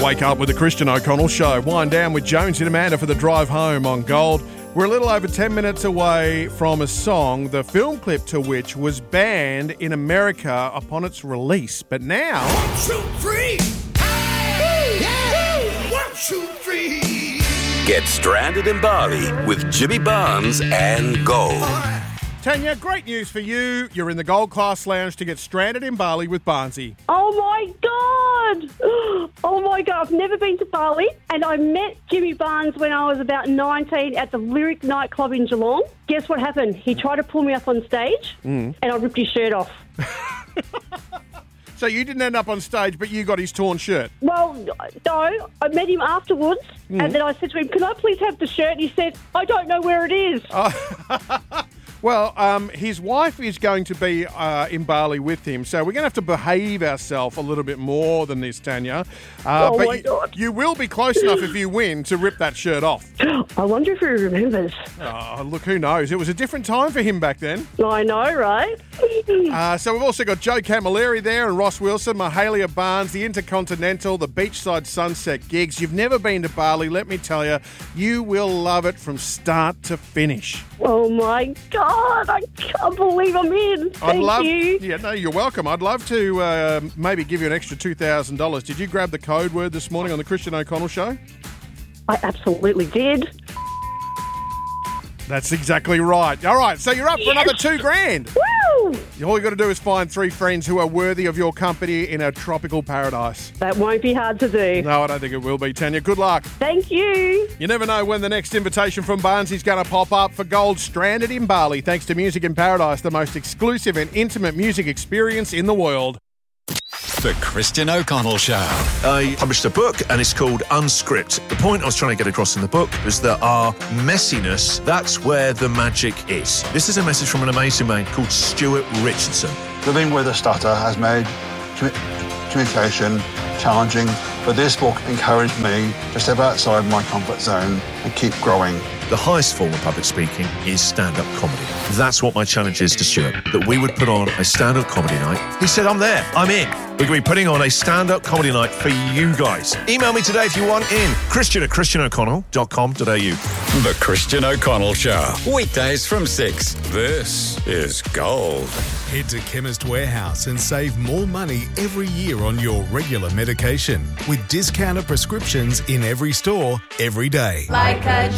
Wake up with the Christian O'Connell Show. Wind down with Jones and Amanda for the drive home on Gold. We're a little over 10 minutes away from a song, the film clip to which was banned in America upon its release. But now... 1, 2, 3! Hey! Yeah! 1, 2, 3! Get stranded in Bali with Jimmy Barnes and Gold. Tanya, great news for you. You're in the Gold Class Lounge to get stranded in Bali with Barnesy. Oh, my God. Oh, my God. I've never been to Bali, and I met Jimmy Barnes when I was about 19 at the Lyric nightclub in Geelong. Guess what happened? He tried to pull me up on stage, and I ripped his shirt off. So you didn't end up on stage, but you got his torn shirt? Well, no. I met him afterwards, and then I said to him, can I please have the shirt? And he said, I don't know where it is. Well, his wife is going to be in Bali with him, so we're going to have to behave ourselves a little bit more than this, Tanya. Oh, but my God. You will be close enough if you win to rip that shirt off. I wonder if he remembers. Oh, look, who knows? It was a different time for him back then. I know, right? So we've also got Joe Camilleri there and Ross Wilson, Mahalia Barnes, the Intercontinental, the Beachside Sunset gigs. You've never been to Bali, let me tell you, you will love it from start to finish. Oh, my God. I can't believe I'm in. Thank you. Yeah, no, you're welcome. I'd love to maybe give you an extra $2,000. Did you grab the code word this morning on the Christian O'Connell Show? I absolutely did. That's exactly right. All right, so you're up for another $2,000. Woo! All you got to do is find 3 friends who are worthy of your company in a tropical paradise. That won't be hard to do. No, I don't think it will be, Tanya. Good luck. Thank you. You never know when the next invitation from Barnesy's going to pop up for Gold stranded in Bali, thanks to Music in Paradise, the most exclusive and intimate music experience in the world. The Christian O'Connell Show. I published a book and it's called Unscript. The point I was trying to get across in the book was that our messiness, that's where the magic is. This is a message from an amazing man called Stuart Richardson. Living with a stutter has made communication challenging, but this book encouraged me to step outside my comfort zone and keep growing. The highest form of public speaking is stand-up comedy. That's what my challenge is to Stuart, that we would put on a stand-up comedy night. He said, I'm there, I'm in. We're going to be putting on a stand-up comedy night for you guys. Email me today if you want in. Christian@christianoconnell.com.au. The Christian O'Connell Show. Weekdays from 6. This is Gold. Head to Chemist Warehouse and save more money every year on your regular medication with discounted prescriptions in every store, every day. Like a